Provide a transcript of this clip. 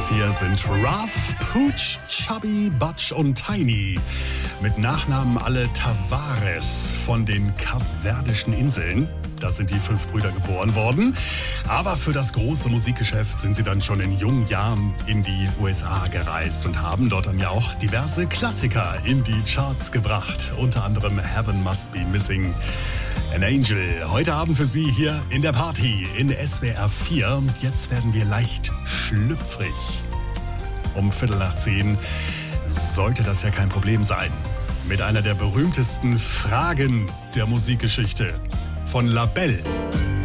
Das hier sind Ruff, Pooch, Chubby, Butch und Tiny. Mit Nachnamen alle Tavares von den Kapverdischen Inseln. Da sind die 5 Brüder geboren worden. Aber für das große Musikgeschäft sind sie dann schon in jungen Jahren in die USA gereist und haben dort dann ja auch diverse Klassiker in die Charts gebracht. Unter anderem Heaven Must Be Missing an Angel. Heute Abend für Sie hier in der Party in SWR 4. Und jetzt werden wir leicht schlüpfrig. Um 9:15 sollte das ja kein Problem sein. Mit einer der berühmtesten Fragen der Musikgeschichte von La Belle.